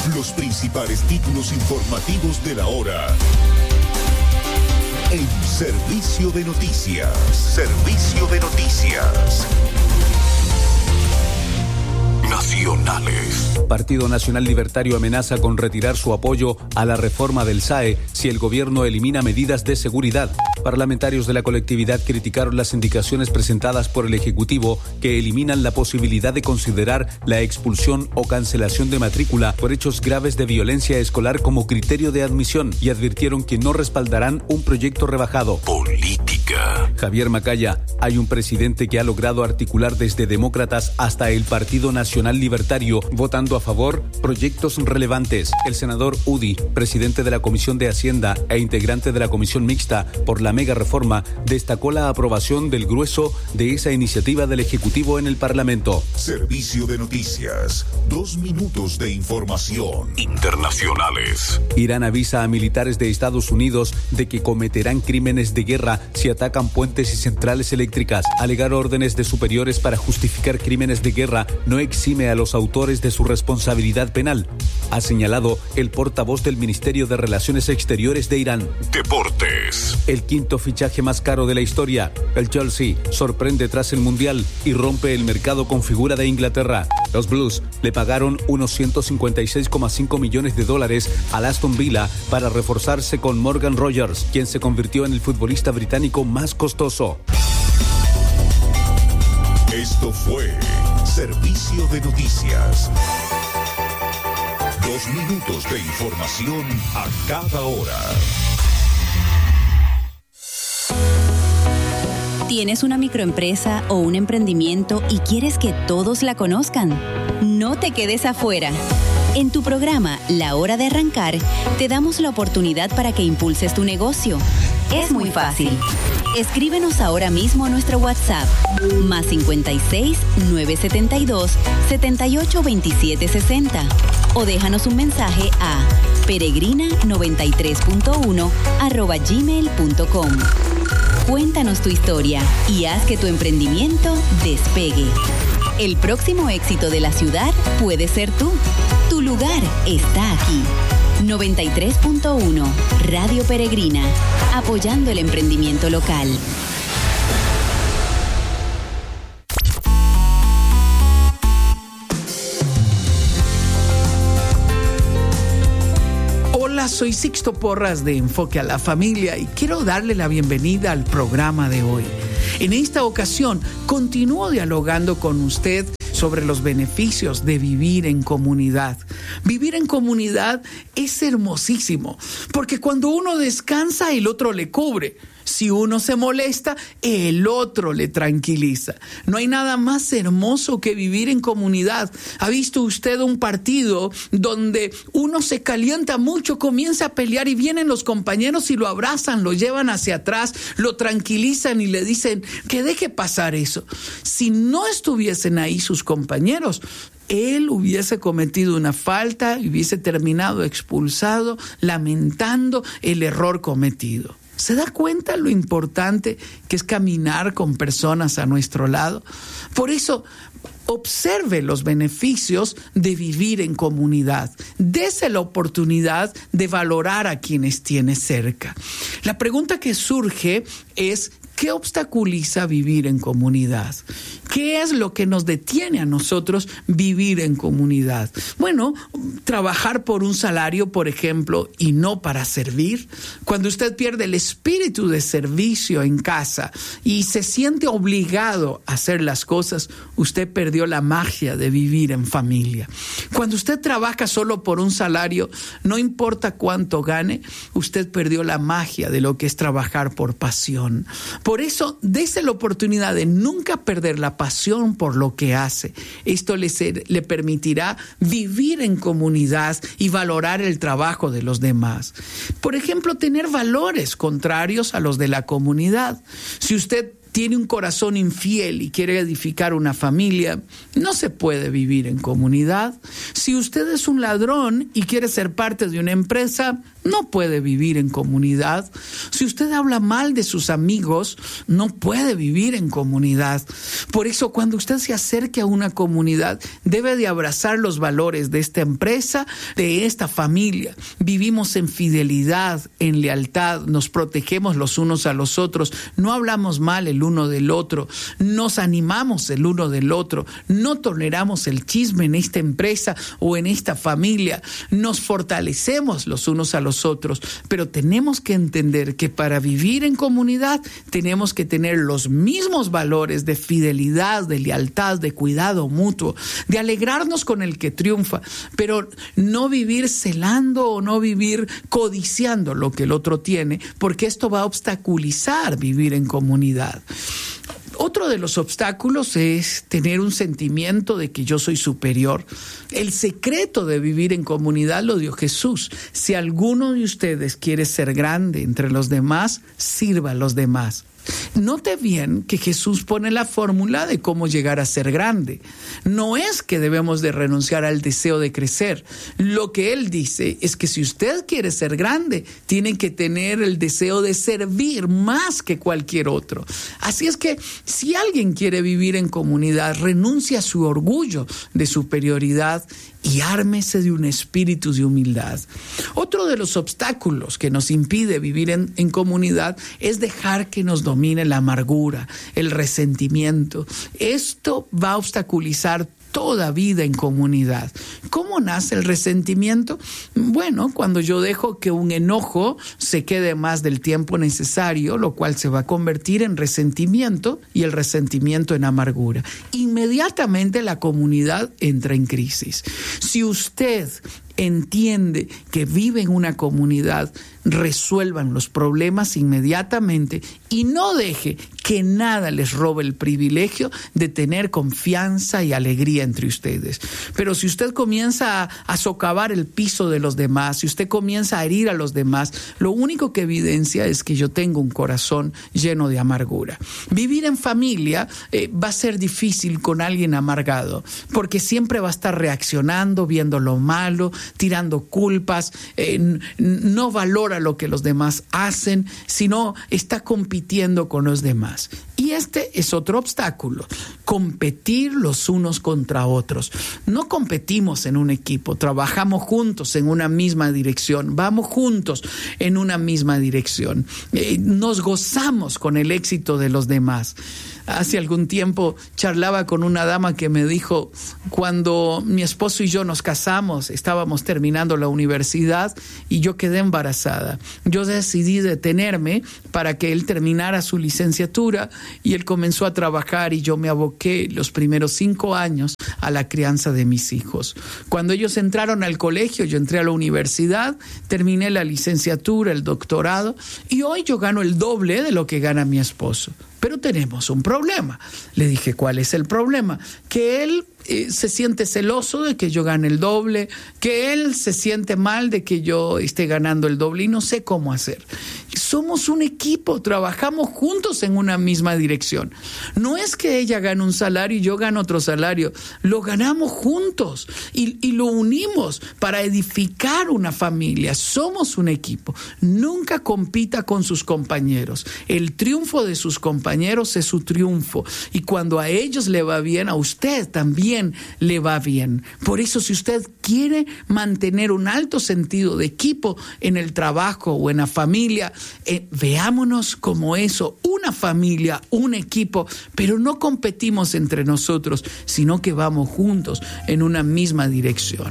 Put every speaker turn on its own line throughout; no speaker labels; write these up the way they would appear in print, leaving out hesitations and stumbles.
Los principales títulos informativos de la hora. En Servicio de Noticias. Servicio de Noticias. Nacionales.
Partido Nacional Libertario amenaza con retirar su apoyo a la reforma del SAE si el gobierno elimina medidas de seguridad. Parlamentarios de la colectividad criticaron las indicaciones presentadas por el Ejecutivo que eliminan la posibilidad de considerar la expulsión o cancelación de matrícula por hechos graves de violencia escolar como criterio de admisión y advirtieron que no respaldarán un proyecto rebajado.
Política.
Javier Macaya, hay un presidente que ha logrado articular desde demócratas hasta el Partido Nacional Libertario, votando a favor proyectos relevantes. El senador Udi, presidente de la Comisión de Hacienda e integrante de la Comisión Mixta por la mega reforma, destacó la aprobación del grueso de esa iniciativa del Ejecutivo en el Parlamento.
Servicio de Noticias. 2 minutos de información. Internacionales.
Irán avisa a militares de Estados Unidos de que cometerán crímenes de guerra si atacan puentes y centrales eléctricas. Alegar órdenes de superiores para justificar crímenes de guerra no exime a los autores de su responsabilidad penal, ha señalado el portavoz del Ministerio de Relaciones Exteriores de Irán.
Deportes.
El quinto fichaje más caro de la historia, el Chelsea, sorprende tras el Mundial y rompe el mercado con figura de Inglaterra. Los Blues le pagaron unos $156,5 millones al Aston Villa para reforzarse con Morgan Rogers, quien se convirtió en el futbolista británico más costoso.
Esto fue Servicio de Noticias. 2 minutos de información a cada hora.
¿Tienes una microempresa o un emprendimiento y quieres que todos la conozcan? No te quedes afuera. En tu programa La Hora de Arrancar, te damos la oportunidad para que impulses tu negocio. Es muy fácil. Escríbenos ahora mismo a nuestro WhatsApp, +56 972 78 27 60, o déjanos un mensaje a peregrina93.1@gmail.com. Cuéntanos tu historia y haz que tu emprendimiento despegue. El próximo éxito de la ciudad puede ser tú. Tu lugar está aquí. 93.1 Radio Peregrina, apoyando el emprendimiento local.
Hola, soy Sixto Porras de Enfoque a la Familia y quiero darle la bienvenida al programa de hoy. En esta ocasión, continúo dialogando con usted sobre los beneficios de vivir en comunidad. Vivir en comunidad es hermosísimo, porque cuando uno descansa, el otro le cubre. Si uno se molesta, el otro le tranquiliza. No hay nada más hermoso que vivir en comunidad. ¿Ha visto usted un partido donde uno se calienta mucho, comienza a pelear y vienen los compañeros y lo abrazan, lo llevan hacia atrás, lo tranquilizan y le dicen que deje pasar eso? Si no estuviesen ahí sus compañeros, él hubiese cometido una falta y hubiese terminado expulsado, lamentando el error cometido. ¿Se da cuenta lo importante que es caminar con personas a nuestro lado? Por eso, observe los beneficios de vivir en comunidad. Dese la oportunidad de valorar a quienes tiene cerca. La pregunta que surge es: ¿qué obstaculiza vivir en comunidad? ¿Qué es lo que nos detiene a nosotros vivir en comunidad? Bueno, trabajar por un salario, por ejemplo, y no para servir. Cuando usted pierde el espíritu de servicio en casa y se siente obligado a hacer las cosas, usted perdió la magia de vivir en familia. Cuando usted trabaja solo por un salario, no importa cuánto gane, usted perdió la magia de lo que es trabajar por pasión. Por eso, dése la oportunidad de nunca perder la pasión por lo que hace. Esto le permitirá vivir en comunidad y valorar el trabajo de los demás. Por ejemplo, tener valores contrarios a los de la comunidad. Si usted tiene un corazón infiel y quiere edificar una familia, no se puede vivir en comunidad. Si usted es un ladrón y quiere ser parte de una empresa, no puede vivir en comunidad. Si usted habla mal de sus amigos, no puede vivir en comunidad. Por eso, cuando usted se acerque a una comunidad, debe de abrazar los valores de esta empresa, de esta familia. Vivimos en fidelidad, en lealtad, nos protegemos los unos a los otros, no hablamos mal el uno del otro, nos animamos el uno del otro, no toleramos el chisme en esta empresa o en esta familia, nos fortalecemos los unos a los otros, pero tenemos que entender que para vivir en comunidad tenemos que tener los mismos valores de fidelidad, de lealtad, de cuidado mutuo, de alegrarnos con el que triunfa, pero no vivir celando o no vivir codiciando lo que el otro tiene, porque esto va a obstaculizar vivir en comunidad. Otro de los obstáculos es tener un sentimiento de que yo soy superior. El secreto de vivir en comunidad lo dio Jesús. Si alguno de ustedes quiere ser grande entre los demás, sirva a los demás. Note bien que Jesús pone la fórmula de cómo llegar a ser grande. No es que debemos de renunciar al deseo de crecer. Lo que Él dice es que si usted quiere ser grande, tiene que tener el deseo de servir más que cualquier otro. Así es que si alguien quiere vivir en comunidad, renuncia a su orgullo de superioridad y ármese de un espíritu de humildad. Otro de los obstáculos que nos impide vivir en comunidad es dejar que nos domine la amargura, el resentimiento. Esto va a obstaculizar toda vida en comunidad. ¿Cómo nace el resentimiento? Bueno, cuando yo dejo que un enojo se quede más del tiempo necesario, lo cual se va a convertir en resentimiento y el resentimiento en amargura. Inmediatamente la comunidad entra en crisis. Si usted entiende que vive en una comunidad, resuelvan los problemas inmediatamente y no deje que nada les robe el privilegio de tener confianza y alegría entre ustedes. Pero si usted comienza a socavar el piso de los demás, si usted comienza a herir a los demás, lo único que evidencia es que yo tengo un corazón lleno de amargura. Vivir en familia va a ser difícil con alguien amargado, porque siempre va a estar reaccionando, viendo lo malo, tirando culpas, no valora lo que los demás hacen, sino está compitiendo con los demás. Y este es otro obstáculo, competir los unos contra otros. No competimos en un equipo, trabajamos juntos en una misma dirección, vamos juntos en una misma dirección, nos gozamos con el éxito de los demás. Hace algún tiempo charlaba con una dama que me dijo, cuando mi esposo y yo nos casamos, estábamos terminando la universidad y yo quedé embarazada. Yo decidí detenerme para que él terminara su licenciatura y él comenzó a trabajar y yo me aboqué los primeros 5 años a la crianza de mis hijos. Cuando ellos entraron al colegio, yo entré a la universidad, terminé la licenciatura, el doctorado y hoy yo gano el doble de lo que gana mi esposo. Pero tenemos un problema. Le dije, ¿cuál es el problema? Que él se siente celoso de que yo gane el doble, que él se siente mal de que yo esté ganando el doble y no sé cómo hacer. Somos un equipo, trabajamos juntos en una misma dirección. No es que ella gane un salario y yo gane otro salario, lo ganamos juntos y lo unimos para edificar una familia. Somos un equipo. Nunca compita con sus compañeros. El triunfo de sus compañeros es su triunfo y cuando a ellos le va bien, a usted también le va bien. Por eso, si usted quiere mantener un alto sentido de equipo en el trabajo o en la familia, veámonos como eso, una familia, un equipo, pero no competimos entre nosotros, sino que vamos juntos en una misma dirección.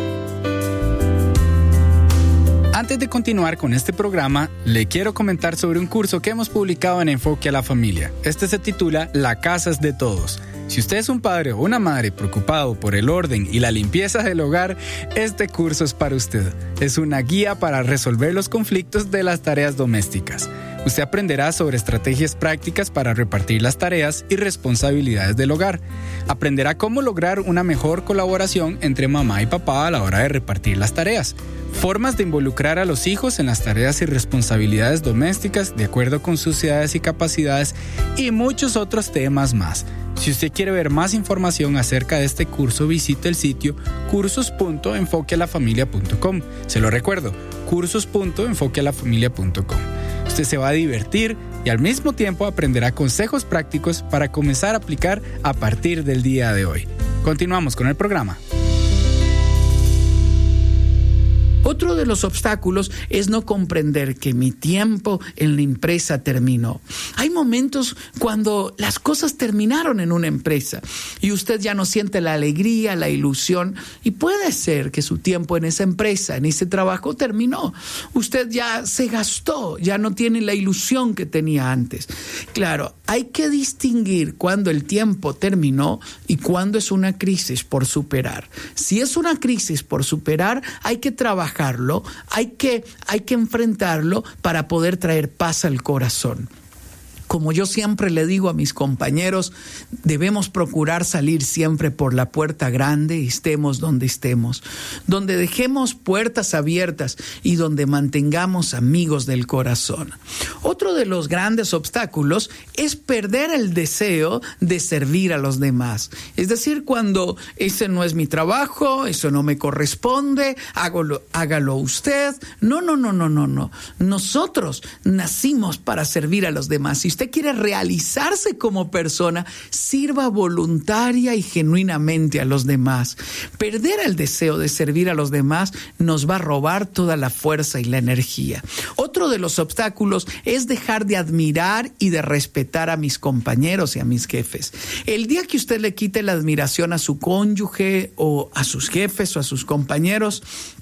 Antes de continuar con este programa, le quiero comentar sobre un curso que hemos publicado en Enfoque a la Familia. Este se titula La casa es de todos. Si usted es un padre o una madre preocupado por el orden y la limpieza del hogar, este curso es para usted. Es una guía para resolver los conflictos de las tareas domésticas. Usted aprenderá sobre estrategias prácticas para repartir las tareas y responsabilidades del hogar. Aprenderá cómo lograr una mejor colaboración entre mamá y papá a la hora de repartir las tareas. Formas de involucrar a los hijos en las tareas y responsabilidades domésticas de acuerdo con sus edades y capacidades y muchos otros temas más. Si usted quiere ver más información acerca de este curso, visite el sitio cursos.enfoquealafamilia.com. Se lo recuerdo, cursos.enfoquealafamilia.com. Usted se va a divertir y al mismo tiempo aprenderá consejos prácticos para comenzar a aplicar a partir del día de hoy. Continuamos con el programa.
Otro de los obstáculos es no comprender que mi tiempo en la empresa terminó. Hay momentos cuando las cosas terminaron en una empresa y usted ya no siente la alegría, la ilusión, y puede ser que su tiempo en esa empresa, en ese trabajo terminó. Usted ya se gastó, ya no tiene la ilusión que tenía antes. Claro, hay que distinguir cuándo el tiempo terminó y cuándo es una crisis por superar. Si es una crisis por superar, hay que trabajarlo, hay que enfrentarlo para poder traer paz al corazón. Como yo siempre le digo a mis compañeros, debemos procurar salir siempre por la puerta grande, estemos donde estemos, donde dejemos puertas abiertas y donde mantengamos amigos del corazón. Otro de los grandes obstáculos es perder el deseo de servir a los demás. Es decir, cuando ese no es mi trabajo, eso no me corresponde, hágalo usted. No. Nosotros nacimos para servir a los demás. Si usted quiere realizarse como persona, sirva voluntaria y genuinamente a los demás. Perder el deseo de servir a los demás nos va a robar toda la fuerza y la energía. Otro de los obstáculos es dejar de admirar y de respetar a mis compañeros y a mis jefes. El día que usted le quite la admiración a su cónyuge o a sus jefes o a sus compañeros,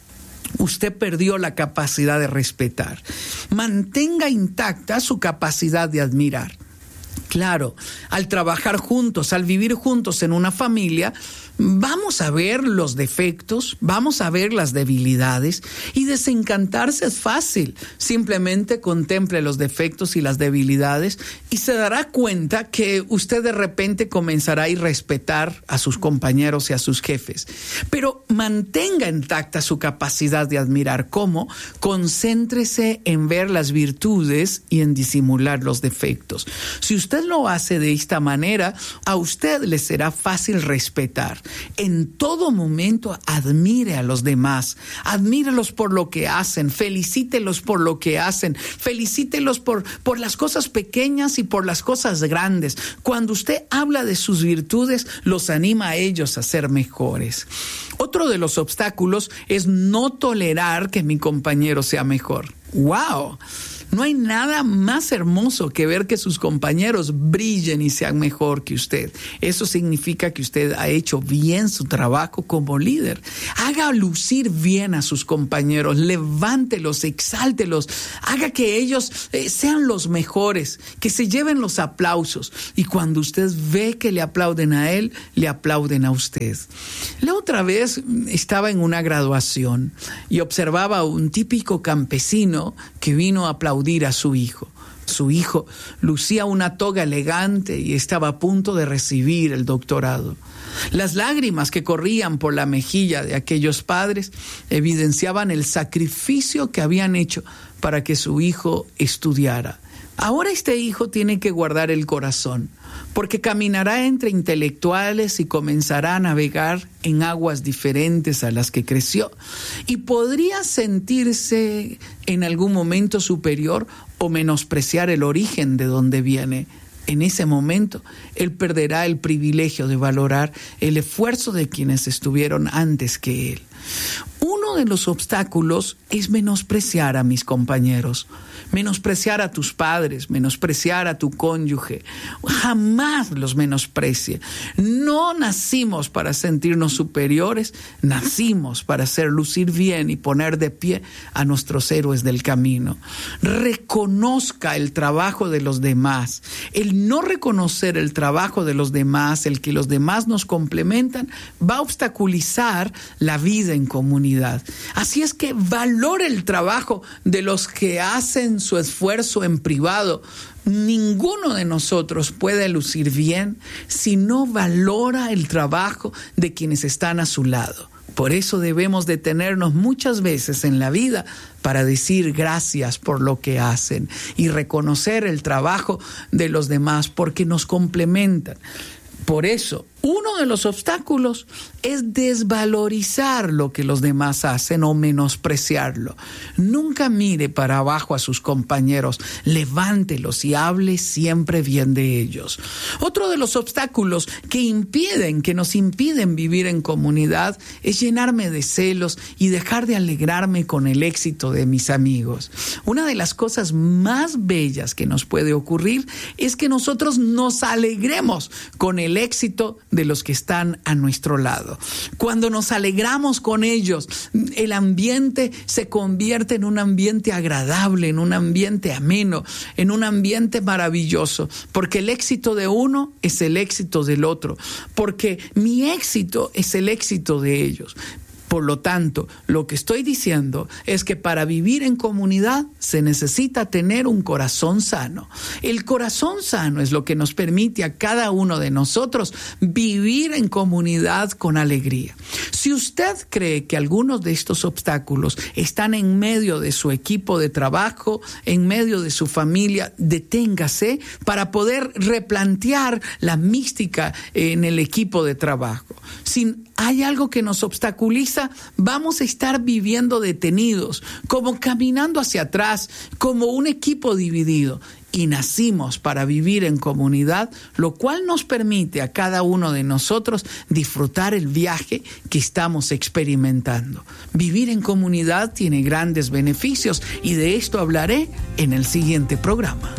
usted perdió la capacidad de respetar. Mantenga intacta su capacidad de admirar. Claro, al trabajar juntos, al vivir juntos en una familia, vamos a ver los defectos, vamos a ver las debilidades, y desencantarse es fácil. Simplemente contemple los defectos y las debilidades y se dará cuenta que usted de repente comenzará a irrespetar a sus compañeros y a sus jefes. Pero mantenga intacta su capacidad de admirar. ¿Cómo? Concéntrese en ver las virtudes y en disimular los defectos. Si usted lo hace de esta manera, a usted le será fácil respetar. En todo momento admire a los demás, admírelos por lo que hacen, felicítelos por lo que hacen, felicítelos por las cosas pequeñas y por las cosas grandes. Cuando usted habla de sus virtudes, los anima a ellos a ser mejores. Otro de los obstáculos es no tolerar que mi compañero sea mejor. ¡Wow! No hay nada más hermoso que ver que sus compañeros brillen y sean mejor que usted. Eso significa que usted ha hecho bien su trabajo como líder. Haga lucir bien a sus compañeros, levántelos, exáltelos, haga que ellos sean los mejores, que se lleven los aplausos. Y cuando usted ve que le aplauden a él, le aplauden a usted. La otra vez estaba en una graduación y observaba a un típico campesino que vino a aplaudir a su hijo. Su hijo lucía una toga elegante y estaba a punto de recibir el doctorado. Las lágrimas que corrían por la mejilla de aquellos padres evidenciaban el sacrificio que habían hecho para que su hijo estudiara. Ahora este hijo tiene que guardar el corazón, porque caminará entre intelectuales y comenzará a navegar en aguas diferentes a las que creció, y podría sentirse en algún momento superior o menospreciar el origen de donde viene. En ese momento, él perderá el privilegio de valorar el esfuerzo de quienes estuvieron antes que él. Uno de los obstáculos es menospreciar a mis compañeros, menospreciar a tus padres, menospreciar a tu cónyuge. Jamás los menosprecie. No nacimos para sentirnos superiores, nacimos para hacer lucir bien y poner de pie a nuestros héroes del camino. Reconozca el trabajo de los demás. El no reconocer el trabajo de los demás, el que los demás nos complementan, va a obstaculizar la vida en comunidad. comunidad. Así es que valore el trabajo de los que hacen su esfuerzo en privado. Ninguno de nosotros puede lucir bien si no valora el trabajo de quienes están a su lado. Por eso debemos detenernos muchas veces en la vida para decir gracias por lo que hacen y reconocer el trabajo de los demás porque nos complementan. Por eso, uno de los obstáculos es desvalorizar lo que los demás hacen o menospreciarlo. Nunca mire para abajo a sus compañeros, levántelos y hable siempre bien de ellos. Otro de los obstáculos que nos impiden vivir en comunidad es llenarme de celos y dejar de alegrarme con el éxito de mis amigos. Una de las cosas más bellas que nos puede ocurrir es que nosotros nos alegremos con el éxito de los que están a nuestro lado. Cuando nos alegramos con ellos, el ambiente se convierte en un ambiente agradable, en un ambiente ameno, en un ambiente maravilloso, porque el éxito de uno es el éxito del otro, porque mi éxito es el éxito de ellos. Por lo tanto, lo que estoy diciendo es que para vivir en comunidad se necesita tener un corazón sano. El corazón sano es lo que nos permite a cada uno de nosotros vivir en comunidad con alegría. Si usted cree que algunos de estos obstáculos están en medio de su equipo de trabajo, en medio de su familia, deténgase para poder replantear la mística en el equipo de trabajo. Si hay algo que nos obstaculiza, vamos a estar viviendo detenidos, como caminando hacia atrás, como un equipo dividido. Y nacimos para vivir en comunidad, lo cual nos permite a cada uno de nosotros disfrutar el viaje que estamos experimentando. Vivir en comunidad tiene grandes beneficios y de esto hablaré en el siguiente programa.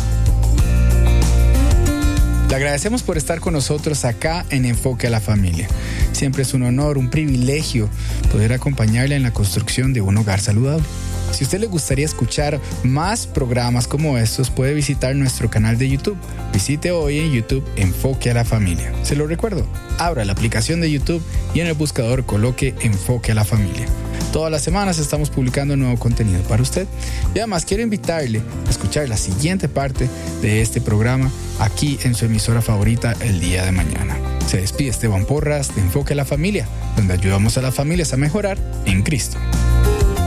Le agradecemos por estar con nosotros acá en Enfoque a la Familia. Siempre es un honor, un privilegio poder acompañarle en la construcción de un hogar saludable. Si a usted le gustaría escuchar más programas como estos, puede visitar nuestro canal de YouTube. Visite hoy en YouTube Enfoque a la Familia. Se lo recuerdo, abra la aplicación de YouTube y en el buscador coloque Enfoque a la Familia. Todas las semanas estamos publicando nuevo contenido para usted. Y además quiero invitarle a escuchar la siguiente parte de este programa aquí en su emisora favorita el día de mañana. Se despide Esteban Porras de Enfoque a la Familia, donde ayudamos a las familias a mejorar en Cristo.